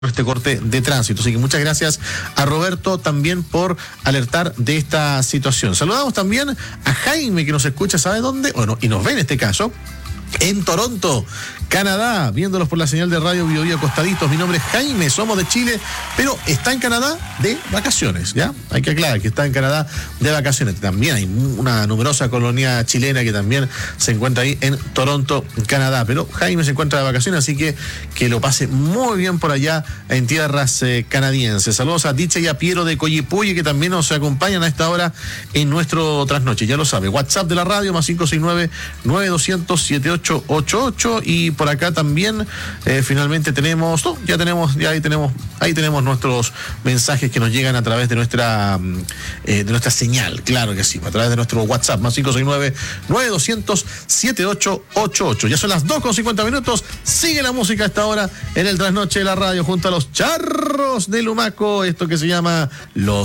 este corte de tránsito. Así que muchas gracias a Roberto también por alertar de esta situación. Saludamos también a Jaime, que nos escucha, ¿sabe dónde? Bueno, y nos ve en este caso en Toronto, Canadá, viéndolos por la señal de radio Bio Bio acostaditos. Mi nombre es Jaime, somos de Chile, pero está en Canadá de vacaciones, ¿ya? Hay que aclarar que está en Canadá de vacaciones. También hay una numerosa colonia chilena que también se encuentra ahí en Toronto, Canadá, pero Jaime se encuentra de vacaciones, así que lo pase muy bien por allá en tierras canadienses. Saludos a Dicha y a Piero de Coyipuyi, que también nos acompañan a esta hora en nuestro trasnoche, ya lo sabe. WhatsApp de la radio, más 569-9200-7888, y por acá también finalmente tenemos, ahí tenemos nuestros mensajes que nos llegan a través de nuestra señal, claro que sí, a través de nuestro WhatsApp, más 569-9200-7888. Ya son las 2:50, sigue la música a esta hora en el trasnoche de la radio junto a los Charros de Lumaco, esto que se llama Los